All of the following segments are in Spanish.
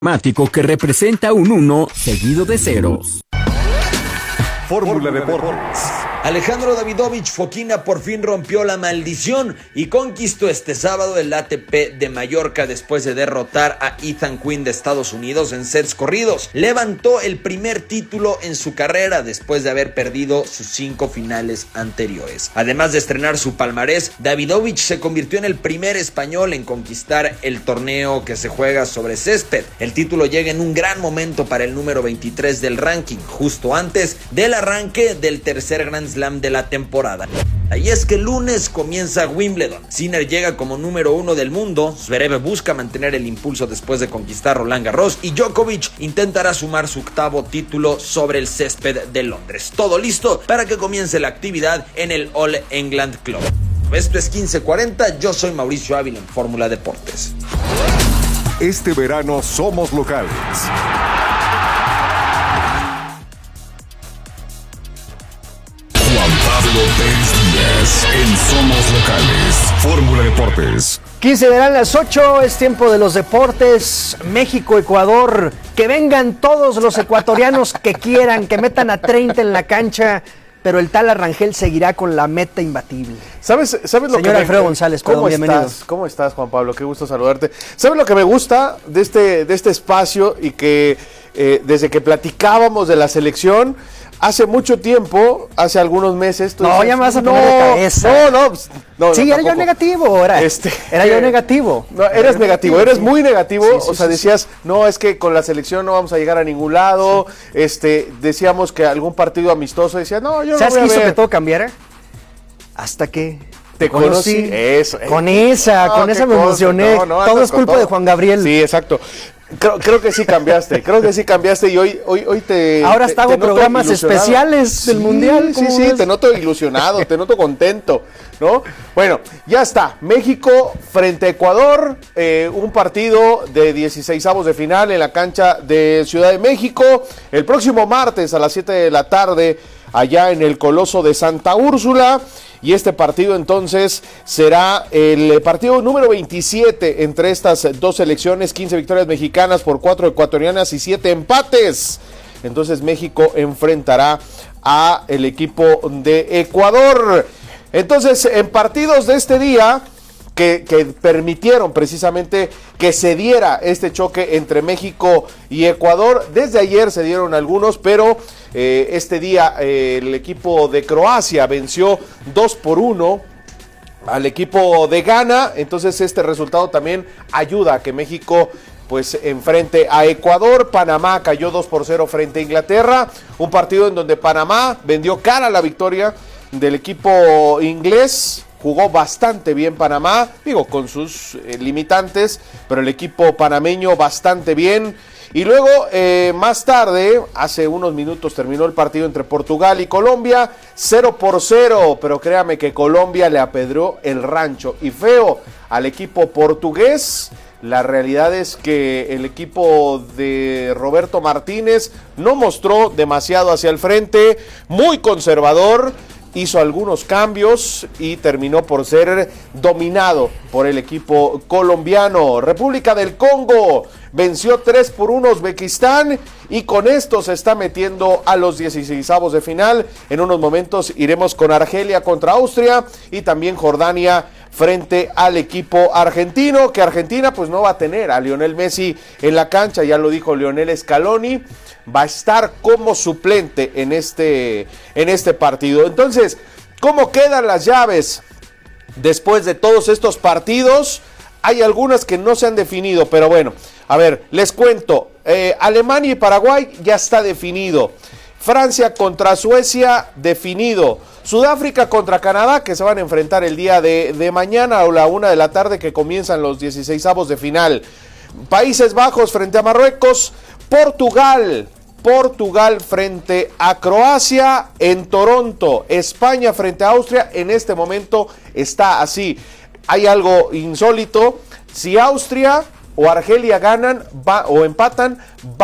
matemático que representa un 1 seguido de ceros. Fórmula Deportes. Alejandro Davidovich Fokina por fin rompió la maldición y conquistó este sábado el ATP de Mallorca después de derrotar a Ethan Quinn de Estados Unidos en sets corridos. Levantó el primer título en su carrera después de haber perdido sus 5 finales anteriores. Además de estrenar su palmarés, Davidovich se convirtió en el primer español en conquistar el torneo que se juega sobre césped. El título llega en un gran momento para el número 23 del ranking, justo antes del arranque del tercer Grand Slam de la temporada. Y es que el lunes comienza Wimbledon. Sinner llega como número 1 del mundo, Zverev busca mantener el impulso después de conquistar Roland Garros y Djokovic intentará sumar su 8º título sobre el césped de Londres. Todo listo para que comience la actividad en el All England Club. Esto es 1540, yo soy Mauricio Ávila en Fórmula Deportes. Este verano somos locales. En Somos Locales, Fórmula Deportes. 15 darán las 8, es tiempo de los deportes. México, Ecuador, que vengan todos los ecuatorianos que quieran, que metan a 30 en la cancha, pero el tal Arrangel seguirá con la meta imbatible. ¿Sabes lo Señor que Alfredo González, perdón, bienvenido. ¿Cómo estás, Juan Pablo? Qué gusto saludarte. ¿Sabes lo que me gusta de este espacio y que desde que platicábamos de la selección hace mucho tiempo, hace algunos meses... No, dices, ya me vas a poner de cabeza. No, sí, era yo negativo, era yo negativo. No, eres negativo, eres muy negativo, sí, decías, no, es que con la selección no vamos a llegar a ningún lado, decíamos que algún partido amistoso, decías, no, yo no voy a ver. ¿Sabes qué hizo que todo cambiara? Hasta que... Te conocí. Eso. Con esa me emocioné. Todo es culpa de Juan Gabriel. Sí, exacto. Creo que sí cambiaste, y hoy te... Ahora hago programas especiales del Mundial. Sí, te noto ilusionado, te noto contento, ¿no? Bueno, ya está, México frente a Ecuador, un partido de 16avos de final en la cancha de Ciudad de México, el próximo martes a las 7 de la tarde, allá en el Coloso de Santa Úrsula. Y este partido entonces será el partido número 27 entre estas dos selecciones, 15 victorias mexicanas por 4 ecuatorianas y 7 empates. Entonces México enfrentará a el equipo de Ecuador. Entonces en partidos de este día que permitieron precisamente que se diera este choque entre México y Ecuador, desde ayer se dieron algunos, pero este día el equipo de Croacia venció 2-1 al equipo de Ghana. Entonces este resultado también ayuda a que México pues enfrente a Ecuador. Panamá cayó 2-0 frente a Inglaterra, un partido en donde Panamá vendió cara a la victoria del equipo inglés. Jugó bastante bien Panamá, con sus limitantes, pero el equipo panameño bastante bien. Y luego, más tarde, hace unos minutos terminó el partido entre Portugal y Colombia, 0-0, pero créame que Colombia le apedreó el rancho y feo al equipo portugués. La realidad es que el equipo de Roberto Martínez no mostró demasiado hacia el frente, muy conservador. Hizo algunos cambios y terminó por ser dominado por el equipo colombiano. República del Congo venció 3-1 a Uzbekistán y con esto se está metiendo a los 16avos de final. En unos momentos iremos con Argelia contra Austria y también Jordania frente al equipo argentino, que Argentina pues no va a tener a Lionel Messi en la cancha, ya lo dijo Lionel Scaloni, va a estar como suplente en este partido. Entonces, ¿cómo quedan las llaves después de todos estos partidos? Hay algunas que no se han definido, pero bueno, a ver, les cuento. Alemania y Paraguay ya está definido. Francia contra Suecia, definido. Sudáfrica contra Canadá, que se van a enfrentar el día de mañana a la 1 de la tarde, que comienzan los 16avos de final. Países Bajos frente a Marruecos. Portugal frente a Croacia en Toronto. España frente a Austria. En este momento está así. Hay algo insólito. Si Austria o Argelia ganan o empatan, van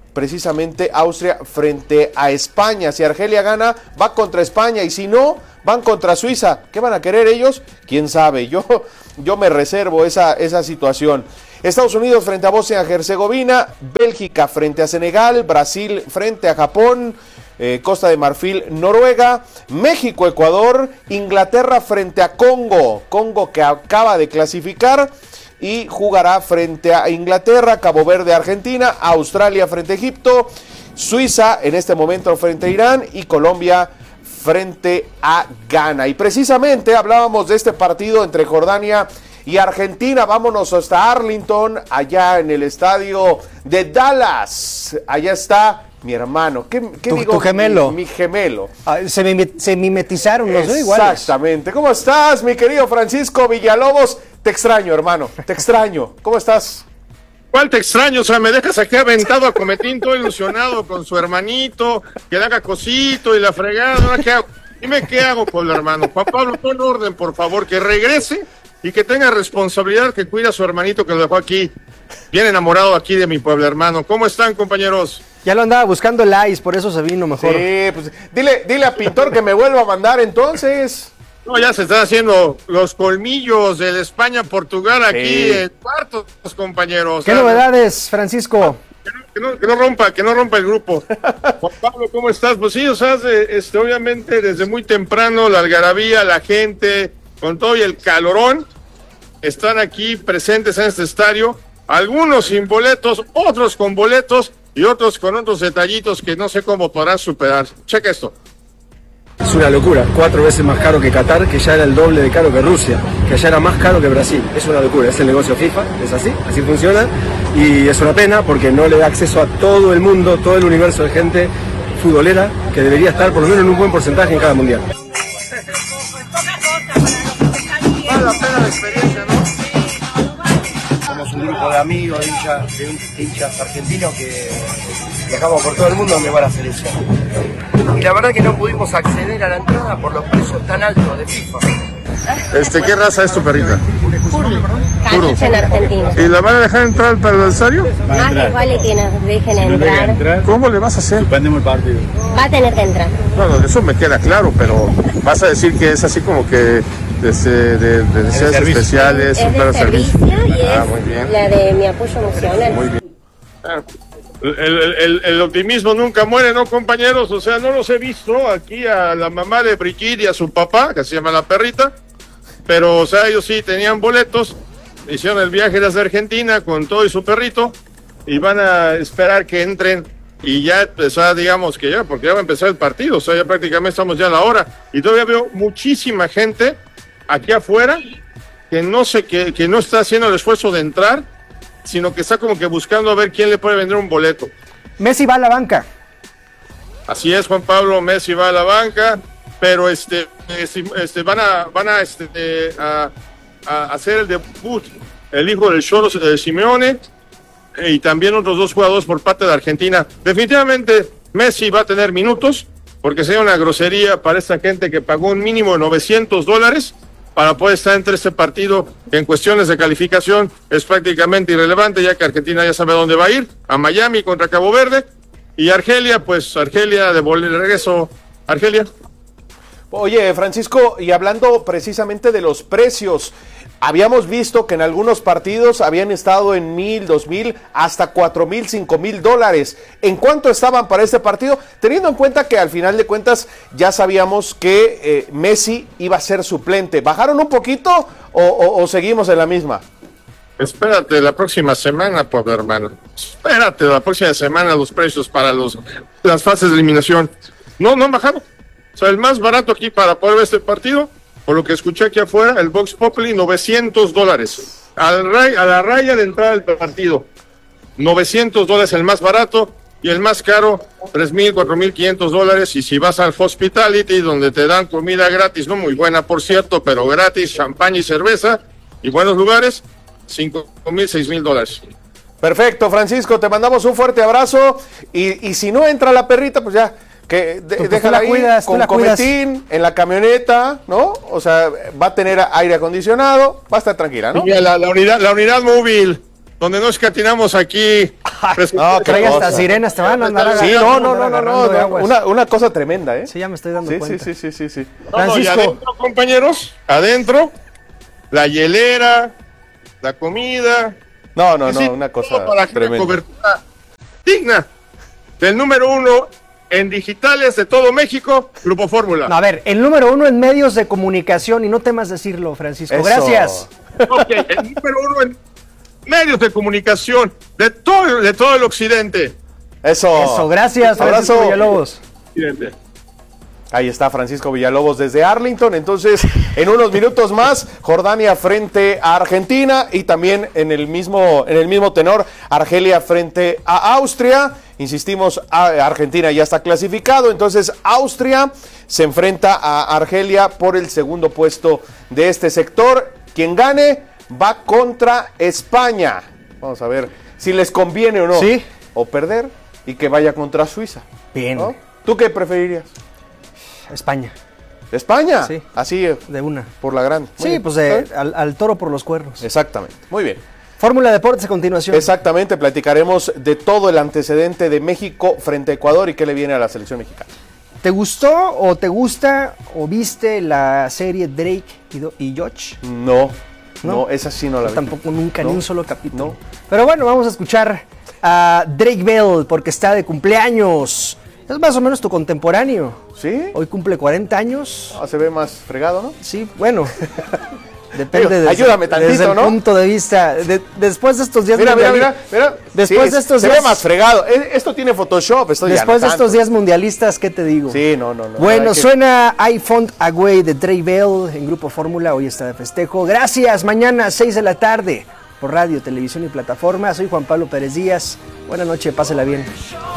precisamente Austria frente a España. Si Argelia gana, va contra España, y si no, van contra Suiza. ¿Qué van a querer ellos? ¿Quién sabe? Yo me reservo esa situación. Estados Unidos frente a Bosnia-Herzegovina, Bélgica frente a Senegal, Brasil frente a Japón, Costa de Marfil, Noruega, México, Ecuador, Inglaterra frente a Congo que acaba de clasificar y jugará frente a Inglaterra, Cabo Verde, Argentina, Australia frente a Egipto, Suiza en este momento frente a Irán y Colombia frente a Ghana. Y precisamente hablábamos de este partido entre Jordania y Argentina. Vámonos hasta Arlington, allá en el estadio de Dallas. Allá está mi hermano. ¿Qué digo? Tu gemelo. Mi gemelo. Se mimetizaron los dos iguales. Exactamente. ¿Cómo estás, mi querido Francisco Villalobos? Te extraño, hermano. Te extraño. ¿Cómo estás? ¿Cuál te extraño? O sea, me dejas aquí aventado a Cometín, todo ilusionado con su hermanito, que le haga cosito y la fregada. ¿No? ¿Qué hago? Dime qué hago con el hermano. Juan Pablo, pon orden, por favor, que regrese y que tenga responsabilidad, que cuida a su hermanito que lo dejó aquí, bien enamorado aquí de mi pueblo hermano. ¿Cómo están, compañeros? Ya lo andaba buscando el ICE, por eso se vino mejor. Sí, pues dile a Pintor que me vuelva a mandar entonces. No, ya se están haciendo los colmillos del España-Portugal aquí en cuartos, compañeros. ¿Qué novedades, Francisco? Que no rompa el grupo. Juan Pablo, ¿cómo estás? Pues sí, o sea, obviamente desde muy temprano la algarabía, la gente, con todo y el calorón, están aquí presentes en este estadio, algunos sin boletos, otros con boletos y otros con otros detallitos que no sé cómo podrán superar. Checa esto. Es una locura, 4 veces más caro que Qatar, que ya era el doble de caro que Rusia, que allá era más caro que Brasil. Es una locura, es el negocio FIFA, es así funciona, y es una pena porque no le da acceso a todo el mundo, todo el universo de gente futbolera que debería estar por lo menos en un buen porcentaje en cada mundial. Vale la pena la experiencia, ¿no? Somos un grupo de amigos, de hinchas argentinos que viajamos por todo el mundo donde va la selección. Y la verdad que no pudimos acceder a la entrada por los precios tan altos de FIFA. ¿Qué raza es tu perrita? Caniche en Argentina. ¿Y la van a dejar entrar para el adversario? Más les vale que nos dejen entrar. ¿Cómo le vas a hacer? Suspendemos el partido. Va a tener que entrar. Bueno, eso me queda claro, pero vas a decir que es así como que de necesidades especiales, Es un de plan de servicio y es muy bien. la de mi apoyo emocional. Muy bien. El optimismo nunca muere, ¿no, compañeros? O sea, no los he visto aquí a la mamá de Brigitte y a su papá, que se llama la perrita, pero, o sea, ellos sí tenían boletos, hicieron el viaje desde Argentina con todo y su perrito, y van a esperar que entren y ya empezar, digamos que ya, porque ya va a empezar el partido, o sea, ya prácticamente estamos ya a la hora, y todavía veo muchísima gente aquí afuera que no está haciendo el esfuerzo de entrar, sino que está como que buscando a ver quién le puede vender un boleto. Messi va a la banca. Así es, Juan Pablo, Messi va a la banca, pero van a hacer el debut el hijo del Cholo Simeone y también otros 2 jugadores por parte de Argentina. Definitivamente Messi va a tener minutos, porque sería una grosería para esta gente que pagó un mínimo de $900 para poder estar entre este partido, que en cuestiones de calificación es prácticamente irrelevante, ya que Argentina ya sabe a dónde va a ir, a Miami contra Cabo Verde, y Argelia, pues Argelia de regreso, Argelia. Oye, Francisco, y hablando precisamente de los precios, habíamos visto que en algunos partidos habían estado en $1,000, $2,000, hasta $4,000, $5,000. ¿En cuánto estaban para este partido? Teniendo en cuenta que al final de cuentas ya sabíamos que Messi iba a ser suplente. ¿Bajaron un poquito o seguimos en la misma? Espérate la próxima semana, pobre hermano. Espérate la próxima semana los precios para las fases de eliminación. No han bajado. O sea, el más barato aquí para poder ver este partido, por lo que escuché aquí afuera, el Vox Populi, $900. A la raya de entrada del partido. $900 el más barato, y el más caro, $3,000, $4,500. Y si vas al Hospitality, donde te dan comida gratis, no muy buena por cierto, pero gratis, champán y cerveza, y buenos lugares, $5,000, $6,000. Perfecto, Francisco, te mandamos un fuerte abrazo, y si no entra la perrita, pues ya, que déjala ahí con Cometín en la camioneta, ¿no? O sea, va a tener aire acondicionado, va a estar tranquila, ¿no? Y la unidad móvil donde no escatinamos aquí. No, Trae hasta sirenas, te van a andar Sí, agarrando de aguas. una cosa tremenda, ¿eh? Sí, ya me estoy dando Sí, cuenta. sí. No, y adentro, compañeros, adentro, la hielera, la comida. No, Sí, una cosa todo para que una tremenda. cobertura digna del número 1 en digitales de todo México, Grupo Fórmula. No, a ver, el número 1 en medios de comunicación, y no temas decirlo, Francisco. Eso. Gracias. Ok, el número 1 en medios de comunicación de todo el occidente. Eso, Gracias, Francisco Abrazo. Villalobos. Occidente. Ahí está Francisco Villalobos desde Arlington. Entonces, en unos minutos más, Jordania frente a Argentina y también en el mismo tenor, Argelia frente a Austria. Insistimos, Argentina ya está clasificado, entonces Austria se enfrenta a Argelia por el segundo puesto de este sector. Quien gane va contra España. Vamos a ver si les conviene o no. Sí. O perder y que vaya contra Suiza. Bien. ¿No? ¿Tú qué preferirías? España, ¿España? Sí. Así, de una. por la grande. Muy Sí, bien. pues al toro por los cuernos. Exactamente. Muy bien. Fórmula Deportes a continuación. Exactamente, platicaremos de todo el antecedente de México frente a Ecuador y qué le viene a la selección mexicana. ¿Te gustó o te gusta o viste la serie Drake y Josh? No, esa sí no la vi. Tampoco nunca, No, ni un solo capítulo. no. Pero bueno, vamos a escuchar a Drake Bell porque está de cumpleaños. Es más o menos tu contemporáneo. ¿Sí? Hoy cumple 40 años. Se ve más fregado, ¿no? Sí, bueno. Depende Ayúdame tantito, desde el ¿no? punto de vista. Después de estos días Mira. Después Sí, de estos se días. ve más fregado. Esto tiene Photoshop. Esto ya Después no de estos tanto. días mundialistas, ¿qué te digo? Sí, no. Bueno, Hay que- suena I Found a Way de Drake Bell en Grupo Fórmula. Hoy está de festejo. Gracias. Mañana 6 de la tarde por radio, televisión y plataforma. Soy Juan Pablo Pérez Díaz. Buenas noches, pásela bien.